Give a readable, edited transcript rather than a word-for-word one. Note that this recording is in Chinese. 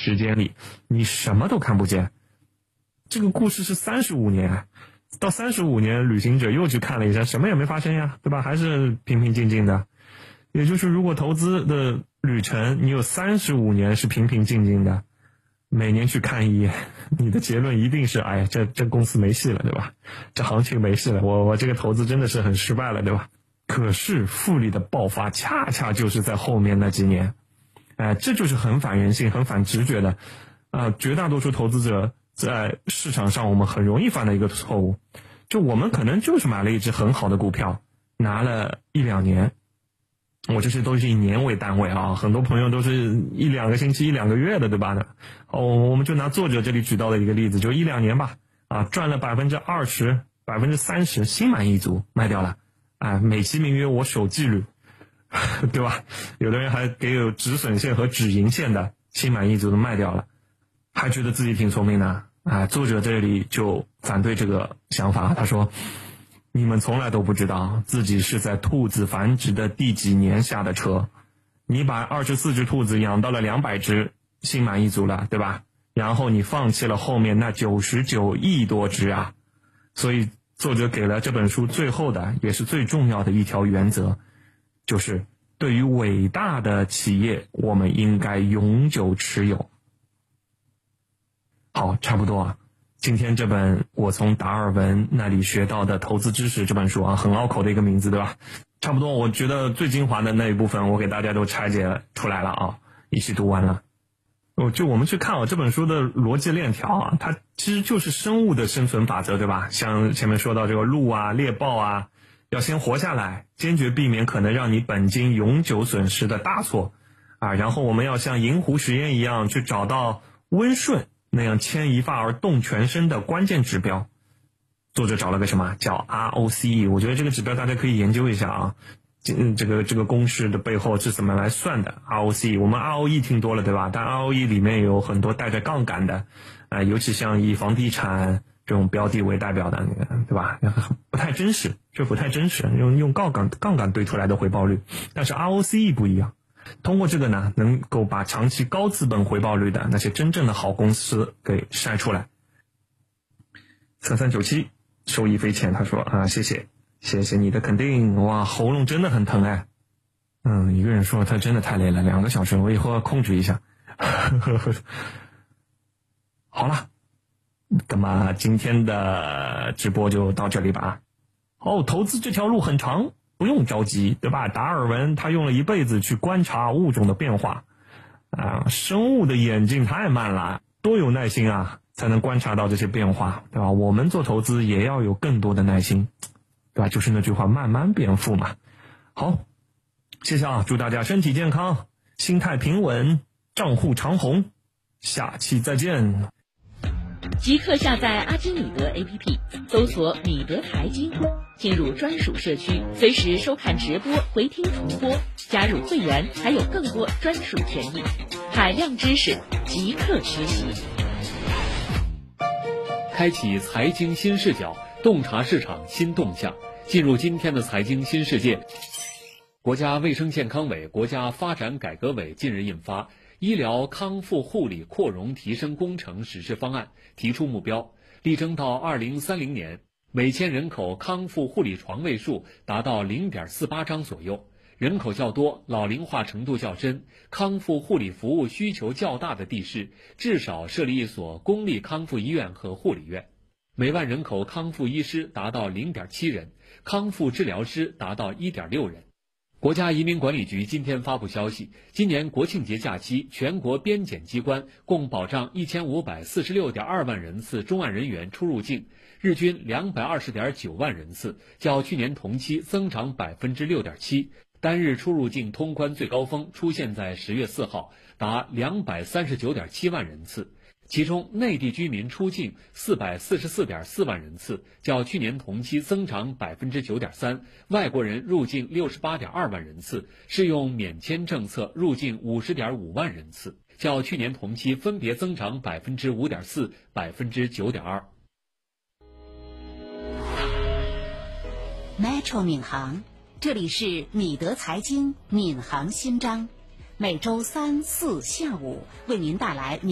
时间里，你什么都看不见。这个故事是35年，到35年，旅行者又去看了一下，什么也没发生呀，对吧？还是平平静静的。也就是如果投资的旅程你有35年是平平静静的，每年去看一眼，你的结论一定是，哎呀，这公司没戏了，对吧？这行情没戏了，我这个投资真的是很失败了，对吧？可是复利的爆发恰恰就是在后面那几年，这就是很反人性、很反直觉的，绝大多数投资者在市场上我们很容易犯的一个错误，就我们可能就是买了一只很好的股票，拿了1-2年。我这些都是以年为单位啊，很多朋友都是1-2个星期、1-2个月的，对吧？我们就拿作者这里举到的一个例子，就1-2年吧，赚了20%、30%，心满意足卖掉了，美其名曰我守纪律，对吧？有的人还给有止损线和止盈线的，心满意足的卖掉了，还觉得自己挺聪明的，作者这里就反对这个想法，他说，你们从来都不知道自己是在兔子繁殖的第几年下的车，你把24只兔子养到了200只，心满意足了，对吧？然后你放弃了后面那99亿多只啊。所以作者给了这本书最后的也是最重要的一条原则，就是对于伟大的企业我们应该永久持有。好，差不多啊。今天这本我从达尔文那里学到的投资知识这本书啊，很拗口的一个名字，对吧？差不多，我觉得最精华的那一部分我给大家都拆解出来了啊，一起读完了。就我们去看这本书的逻辑链条啊，它其实就是生物的生存法则，对吧？像前面说到这个鹿啊、猎豹啊，要先活下来，坚决避免可能让你本金永久损失的大错然后我们要像银湖实验一样去找到温顺那样牵一发而动全身的关键指标。作者找了个什么叫 ROCE， 我觉得这个指标大家可以研究一下啊。这个公式的背后是怎么来算的 ROCE， 我们 ROE 听多了，对吧？但 ROE 里面有很多带着杠杆的尤其像以房地产这种标的为代表的那个，对吧？不太真实，这不太真实，用杠杆堆出来的回报率。但是 ROCE 不一样，通过这个呢，能够把长期高资本回报率的那些真正的好公司给筛出来。3397受益匪浅，他说谢谢你的肯定，哇，喉咙真的很疼哎。一个人说他真的太累了，2个小时，我以后要控制一下。好了，那么今天的直播就到这里吧。投资这条路很长，不用着急，对吧？达尔文他用了一辈子去观察物种的变化生物的眼睛太慢了，多有耐心啊，才能观察到这些变化，对吧？我们做投资也要有更多的耐心，对吧？就是那句话，慢慢变富嘛。好，谢谢祝大家身体健康，心态平稳，账户长红，下期再见。 即刻下载阿基米德 APP， 搜索米德财经，进入专属社区，随时收看直播、回听重播，加入会员还有更多专属权益，海量知识即刻学习。 开启财经新视角，洞察市场新动向，进入今天的财经新世界。国家卫生健康委、国家发展改革委近日印发《医疗康复护理扩容提升工程实施方案》，提出目标，力争到2030年，每千人口康复护理床位数达到0.48张左右。人口较多、老龄化程度较深、康复护理服务需求较大的地市，至少设立一所公立康复医院和护理院。每万人口康复医师达到0.7人，康复治疗师达到1.6人。国家移民管理局今天发布消息，今年国庆节假期，全国边检机关共保障1546.2万人次中案人员出入境，日均220.9万人次，较去年同期增长6.7%。单日出入境通关最高峰出现在10月4号，达239.7万人次。其中内地居民出境444.4万人次，较去年同期增长9.3%，外国人入境68.2万人次，适用免签政策入境50.5万人次，较去年同期分别增长5.4%、9.2%。 Metro 闵行，这里是米德财经闵行新章，每周3、4下午为您带来